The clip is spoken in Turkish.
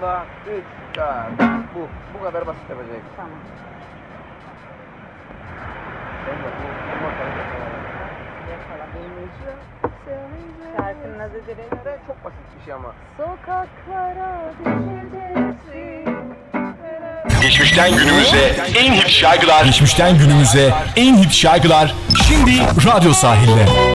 sonda 3, 4, bu kadar basit yapacak. Tamam. Şarkının adı direkt. Çok basit bir şey ama. Sokaklara düşeceksin. Geçmişten günümüze en hit şarkılar. Geçmişten günümüze en hit şarkılar şimdi Radyo Sahil'de.